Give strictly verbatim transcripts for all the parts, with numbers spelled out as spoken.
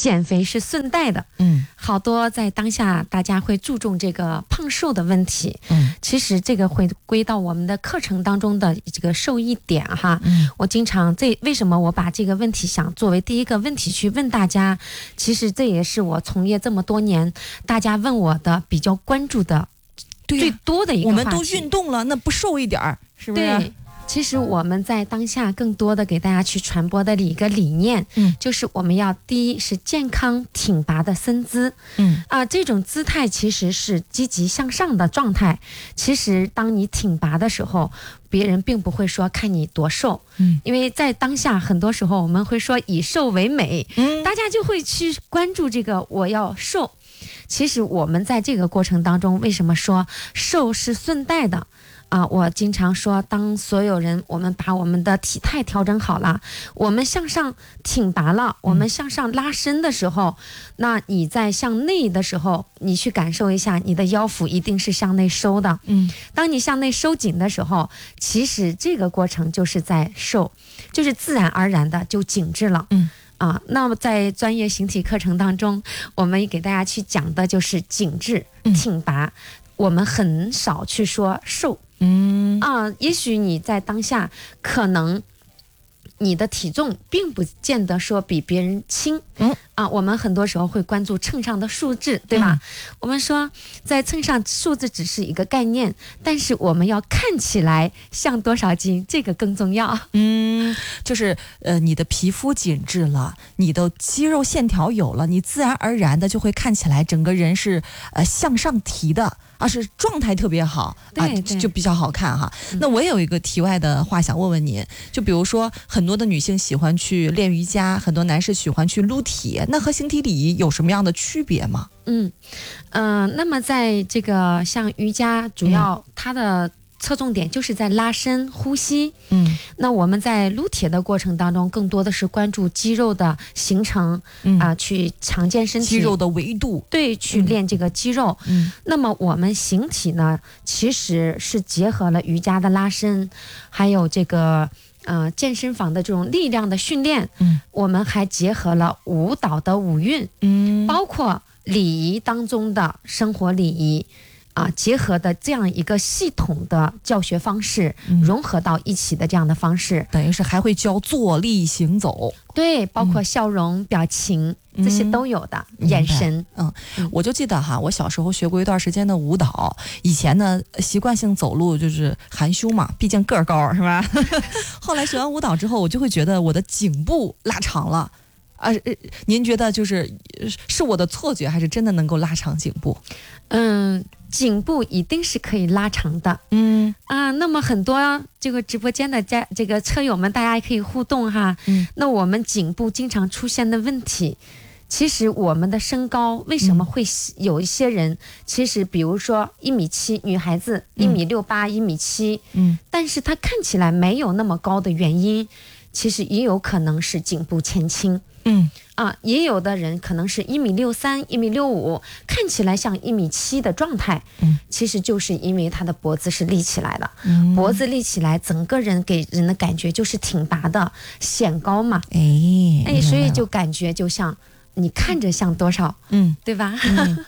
减肥是顺带的。 嗯， 好多在当下大家会注重这个胖瘦的问题。 嗯， 其实这个回归到我们的课程当中的这个受益点哈。 嗯， 我经常这为什么我把这个问题想作为第一个问题去问大家，其实这也是我从业这么多年大家问我的比较关注的最多的一个话题。 我们都运动了，那不瘦一点儿是不是？ 对，其实我们在当下更多的给大家去传播的一个理念， 嗯， 就是我们要第一是健康挺拔的身姿， 嗯啊、这种姿态其实是积极向上的状态。其实当你挺拔的时候，别人并不会说看你多瘦， 嗯， 因为在当下很多时候我们会说以瘦为美， 嗯， 大家就会去关注这个我要瘦。其实我们在这个过程当中，为什么说瘦是顺带的？啊，我经常说，当所有人我们把我们的体态调整好了，我们向上挺拔了，我们向上拉伸的时候，那你在向内的时候，你去感受一下，你的腰腹一定是向内收的。 嗯， 当你向内收紧的时候，其实这个过程就是在瘦，就是自然而然的就紧致了。 嗯。 啊，那么在专业形体课程当中，我们给大家去讲的就是紧致、挺拔，我们很少去说瘦。 嗯啊，也许你在当下可能你的体重并不见得说比别人轻， 嗯啊，我们很多时候会关注秤上的数字，对吧？嗯、我们说在秤上数字只是一个概念，但是我们要看起来像多少斤，这个更重要。 嗯，就是呃，你的皮肤紧致了，你的肌肉线条有了，你自然而然的就会看起来整个人是呃向上提的。啊，是状态特别好啊，就比较好看哈。嗯、那我也有一个题外的话想问问您，就比如说很多的女性喜欢去练瑜伽，很多男士喜欢去撸铁，那和形体礼仪有什么样的区别吗？ 嗯嗯、呃，那么在这个像瑜伽，主要它的侧重点就是在拉伸、呼吸。嗯，那我们在撸铁的过程当中，更多的是关注肌肉的形成，啊、 嗯呃，去强健身体， 肌肉的维度， 对，去练这个肌肉。嗯，那么我们形体呢，其实是结合了瑜伽的拉伸，还有这个呃健身房的这种力量的训练。嗯，我们还结合了舞蹈的舞韵，嗯，包括礼仪当中的生活礼仪。啊，结合的这样一个系统的教学方式，嗯、融合到一起的这样的方式， 等于是还会教坐立行走， 对，包括笑容、嗯、表情这些都有的，嗯、眼神。 嗯，我就记得哈，我小时候学过一段时间的舞蹈，以前呢习惯性走路就是含羞嘛，毕竟个儿高是吧？后来学完舞蹈之后，我就会觉得我的颈部拉长了。啊，您觉得就是是我的错觉，还是真的能够拉长颈部？ 嗯，颈部一定是可以拉长的。嗯啊，那么很多这个直播间的家这个车友们，大家也可以互动哈。嗯，那我们颈部经常出现的问题，其实我们的身高为什么会有一些人，嗯、其实比如说一米七，女孩子一米六八、一米七，嗯，但是她看起来没有那么高的原因，其实也有可能是颈部前倾。嗯啊，也有的人可能是一米六三、一米六五，看起来像一米七的状态，嗯，其实就是因为他的脖子是立起来的，嗯、脖子立起来，整个人给人的感觉就是挺拔的，显高嘛，哎哎，所以就感觉就像你看着像多少，嗯，对吧？嗯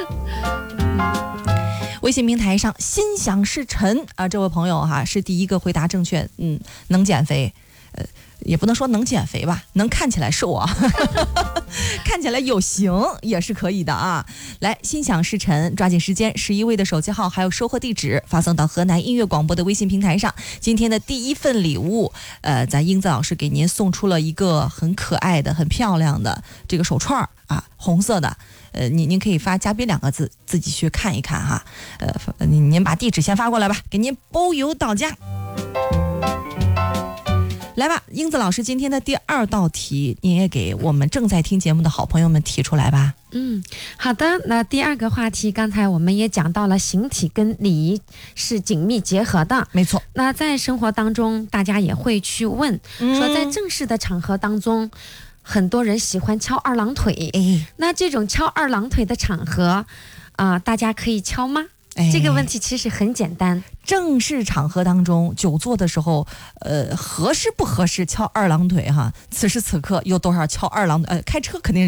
微信平台上心想事成啊，这位朋友哈是第一个回答正确，嗯，能减肥，呃。也不能说能减肥吧，能看起来瘦啊，看起来有型也是可以的啊。来，心想事成，抓紧时间，十一位的手机号还有收货地址发送到河南音乐广播的微信平台上。今天的第一份礼物，呃，咱英子老师给您送出了一个很可爱的、很漂亮的这个手串啊，红色的。呃，您您可以发嘉宾两个字，自己去看一看哈。呃，您您把地址先发过来吧，给您包邮到家。来吧，英子老师，今天的第二道题，您也给我们正在听节目的好朋友们提出来吧。 嗯，好的。那第二个话题，刚才我们也讲到了，形体跟礼仪是紧密结合的。 没错。 那在生活当中，大家也会去问，嗯、说在正式的场合当中，很多人喜欢翘二郎腿。哎，那这种翘二郎腿的场合，啊、呃，大家可以敲吗？这个问题其实很简单， 正式场合当中久坐的时候，呃，合适不合适翘二郎腿哈？此时此刻有多少翘二郎腿？呃，开车肯定是。